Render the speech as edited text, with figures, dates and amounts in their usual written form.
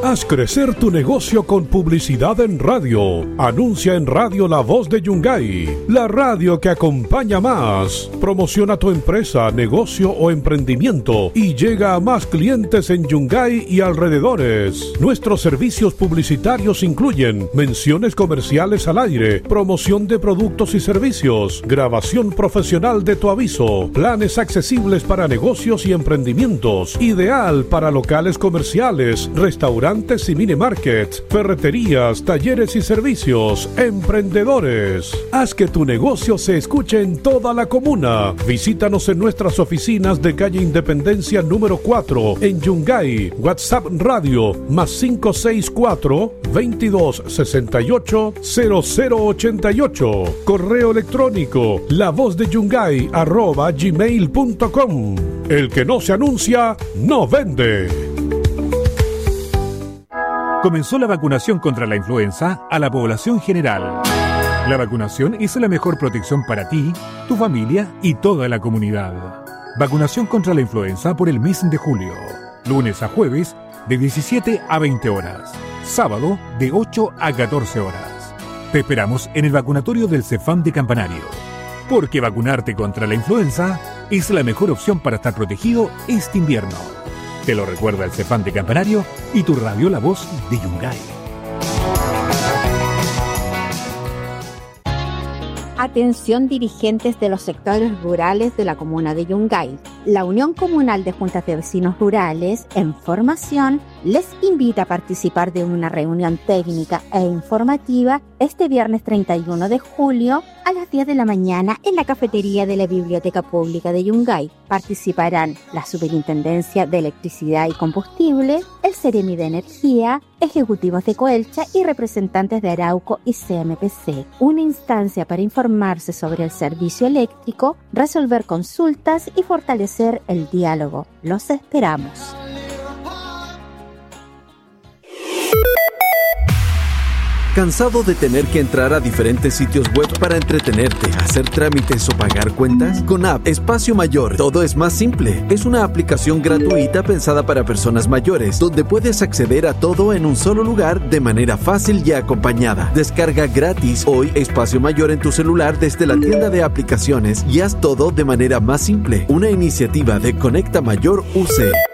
Haz crecer tu negocio con publicidad en radio. Anuncia en Radio La Voz de Yungay, la radio que acompaña más. Promociona tu empresa, negocio o emprendimiento y llega a más clientes en Yungay y alrededores. Nuestros servicios publicitarios incluyen menciones comerciales al aire, promoción de productos y servicios, grabación profesional de tu aviso, planes accesibles para negocios y emprendimientos, ideal para locales comerciales, restaurantes y mini markets, ferreterías, talleres y servicios, emprendedores. Haz que tu negocio se escuche en toda la comuna. Visítanos en nuestras oficinas de calle Independencia número 4 en Yungay. WhatsApp Radio +564 2268 0088. Correo electrónico lavozdeYungay@gmail.com. El que no se anuncia, no vende. Comenzó la vacunación contra la influenza a la población general. La vacunación es la mejor protección para ti, tu familia y toda la comunidad. Vacunación contra la influenza por el mes de julio. Lunes a jueves de 17 a 20 horas. Sábado de 8 a 14 horas. Te esperamos en el vacunatorio del Cefam de Campanario. Porque vacunarte contra la influenza es la mejor opción para estar protegido este invierno. Te lo recuerda el Cefam de Campanario y tu radio La Voz de Yungay. Atención dirigentes de los sectores rurales de la comuna de Yungay. La Unión Comunal de Juntas de Vecinos Rurales, en formación, les invita a participar de una reunión técnica e informativa este viernes 31 de julio a las 10 de la mañana en la cafetería de la Biblioteca Pública de Yungay. Participarán la Superintendencia de Electricidad y Combustible, el Ceremi de Energía, ejecutivos de Coelcha y representantes de Arauco y CMPC. Una instancia para informarse sobre el servicio eléctrico, resolver consultas y fortalecer el diálogo. Los esperamos. ¿Cansado de tener que entrar a diferentes sitios web para entretenerte, hacer trámites o pagar cuentas? Con App Espacio Mayor, todo es más simple. Es una aplicación gratuita pensada para personas mayores, donde puedes acceder a todo en un solo lugar de manera fácil y acompañada. Descarga gratis hoy Espacio Mayor en tu celular desde la tienda de aplicaciones y haz todo de manera más simple. Una iniciativa de Conecta Mayor UC.